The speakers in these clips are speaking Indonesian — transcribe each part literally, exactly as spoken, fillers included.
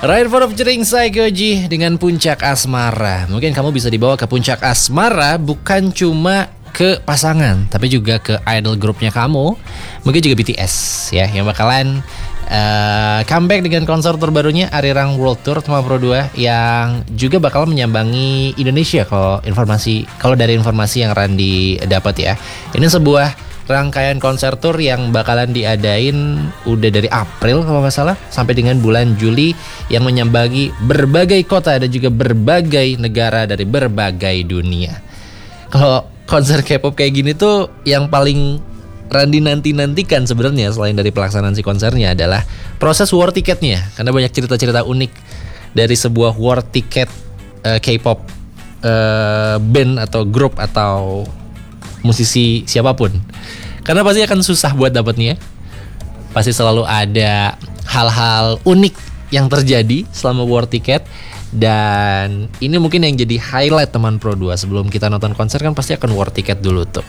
Ride for featuring Psycho-G dengan Puncak Asmara. Mungkin kamu bisa dibawa ke Puncak Asmara bukan cuma ke pasangan, tapi juga ke idol grupnya kamu. Mungkin juga B T S ya, yang bakalan uh, comeback dengan konser terbarunya Arirang World Tour Tema Pro dua, yang juga bakal menyambangi Indonesia kalau informasi kalau dari informasi yang Randy dapat ya. Ini sebuah rangkaian konser tour yang bakalan diadain udah dari April kalau nggak salah sampai dengan bulan Juli, yang menyambangi berbagai kota dan juga berbagai negara dari berbagai dunia. Kalau konser K-pop kayak gini tuh yang paling Randy nanti-nantikan sebenarnya selain dari pelaksanaan si konsernya adalah proses war tiketnya, karena banyak cerita-cerita unik dari sebuah war tiket uh, K-pop uh, band atau grup atau musisi siapapun. Karena pasti akan susah buat dapatnya. Pasti selalu ada hal-hal unik yang terjadi selama war tiket. Dan ini mungkin yang jadi highlight teman Pro dua. Sebelum kita nonton konser kan pasti akan war tiket dulu tuh.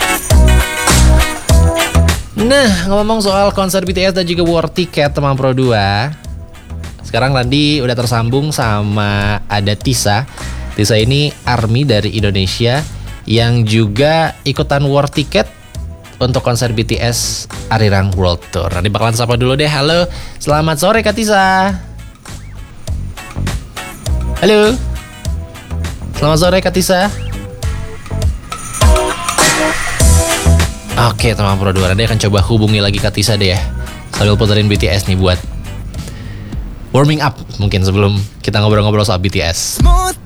Nah, ngomong soal konser B T S dan juga war tiket teman Pro dua, sekarang Randy udah tersambung sama ada Tisa. Tisa ini ARMY dari Indonesia yang juga ikutan war tiket untuk konser B T S Arirang World Tour. Nanti bakalan sapa dulu deh. Halo, selamat sore Kak Tisa. Halo, selamat sore Kak Tisa. Oke teman Pro dua, nanti akan coba hubungi lagi Kak Tisa deh ya, sambil puterin B T S nih buat warming up mungkin sebelum kita ngobrol-ngobrol soal B T S. Smooth.